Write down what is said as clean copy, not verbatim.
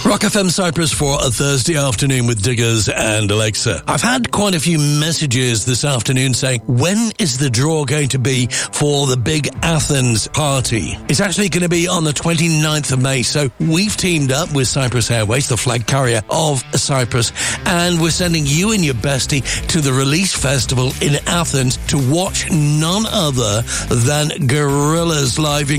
Rock FM Cyprus for a Thursday afternoon with Diggers and Alexa. I've had quite a few messages this afternoon saying, when is the draw going to be for the big Athens party? It's actually going to be on the 29th of May. So we've teamed up with Cyprus Airways, the flag carrier of Cyprus, and we're sending you and your bestie to the Release Festival in Athens to watch none other than Gorillaz live in